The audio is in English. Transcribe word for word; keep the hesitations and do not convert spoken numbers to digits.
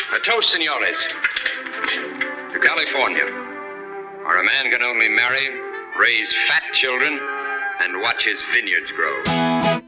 A toast, senores. To California, where a man can only marry, raise fat children, and watch his vineyards grow.